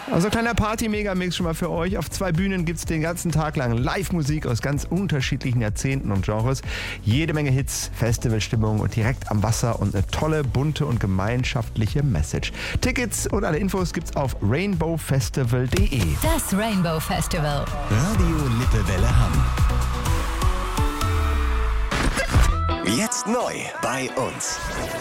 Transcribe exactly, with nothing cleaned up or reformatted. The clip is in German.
Also kleiner Party-Megamix schon mal für euch. Auf zwei Bühnen gibt es den ganzen Tag lang Live-Musik aus ganz unterschiedlichen Jahrzehnten und Genres. Jede Menge Hits, Festivalstimmung und direkt am Wasser und eine tolle, bunte und gemeinschaftliche Message. Tickets und alle Infos gibt's auf rainbow festival punkt de. Das Rainbow Festival. Radio Lippewelle Hamm. Jetzt neu bei uns.